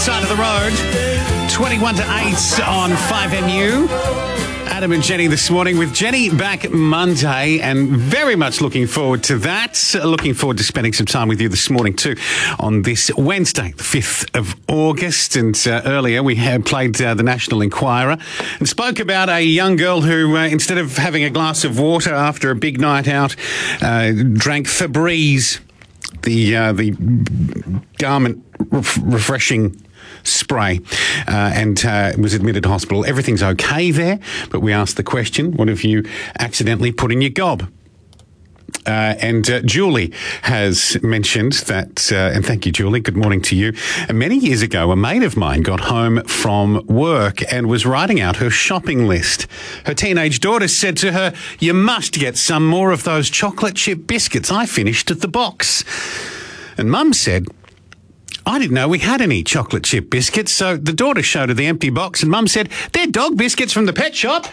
Side of the road, 21 to 8 on 5MU. Adam and Jenny this morning, with Jenny back Monday, and very much looking forward to that. Looking forward to spending some time with you this morning too on this Wednesday, the 5th of August. And earlier we had played the National Enquirer and spoke about a young girl who, instead of having a glass of water after a big night out, drank Febreze, the garment refreshing spray, and was admitted to hospital. Everything's okay there, but we asked the question, what have you accidentally put in your gob? And Julie has mentioned that, and thank you, Julie, good morning to you. Many years ago, a mate of mine got home from work and was writing out her shopping list. Her teenage daughter said to her, "You must get some more of those chocolate chip biscuits. I finished the box." And Mum said, "I didn't know we had any chocolate chip biscuits." So the daughter showed her the empty box and Mum said, "They're dog biscuits from the pet shop."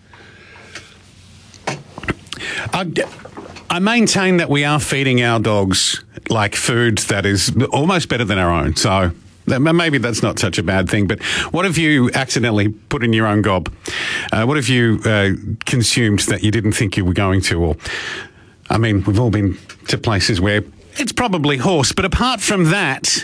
I maintain that we are feeding our dogs like food that is almost better than our own. So maybe that's not such a bad thing. But what have you accidentally put in your own gob? What have you consumed that you didn't think you were going to? Or, I mean, we've all been to places where it's probably horse. But apart from that,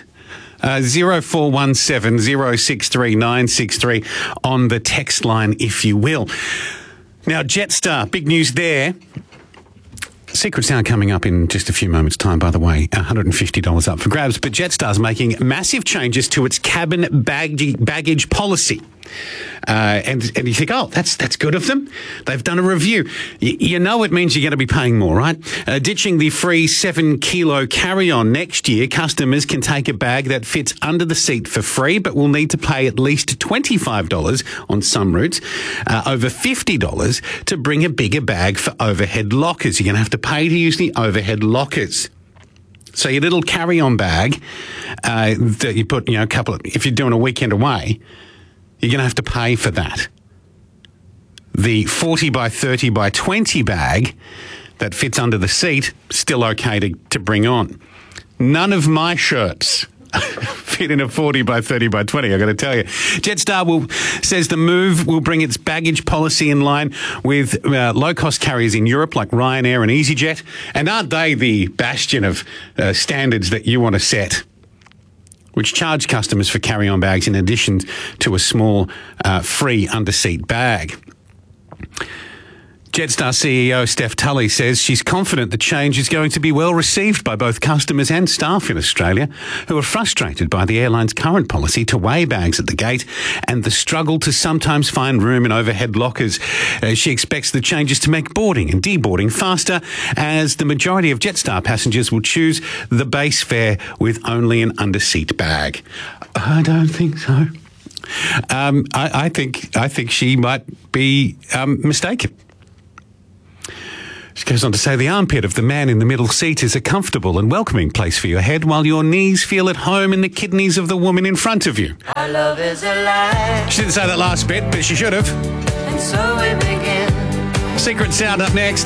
0417 063 963 on the text line, if you will. Now, Jetstar, big news there. Secret Sound coming up in just a few moments' time, by the way. $150 up for grabs. But Jetstar's making massive changes to its cabin baggage policy. And you think, oh, that's good of them. They've done a review. You know it means you're going to be paying more, right? Ditching the free 7-kilo carry-on next year, customers can take a bag that fits under the seat for free, but will need to pay at least $25 on some routes, over $50 to bring a bigger bag for overhead lockers. You're going to have to pay to use the overhead lockers. So your little carry-on bag that you put, a couple of, if you're doing a weekend away, you're going to have to pay for that. The 40 by 30 by 20 bag that fits under the seat, still okay to bring on. None of my shirts fit in a 40 by 30 by 20, I've got to tell you. Jetstar says the move will bring its baggage policy in line with low-cost carriers in Europe like Ryanair and EasyJet. And aren't they the bastion of standards that you want to set, which charge customers for carry-on bags in addition to a small free under-seat bag. Jetstar CEO Steph Tully says she's confident the change is going to be well received by both customers and staff in Australia, who are frustrated by the airline's current policy to weigh bags at the gate and the struggle to sometimes find room in overhead lockers. She expects the changes to make boarding and deboarding faster, as the majority of Jetstar passengers will choose the base fare with only an under-seat bag. I don't think so. I think she might be mistaken. She goes on to say the armpit of the man in the middle seat is a comfortable and welcoming place for your head, while your knees feel at home in the kidneys of the woman in front of you. Our love is a lie. She didn't say that last bit, but she should have. And so we begin. Secret Sound up next.